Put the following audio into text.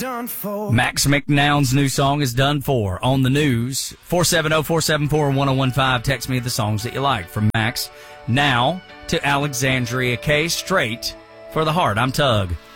Done for. Max McNown's new song is Done For on the news. 470-474-1015. Text me the songs that you like from Max. Now to Alexandria K. Straight for the Heart. I'm Tug.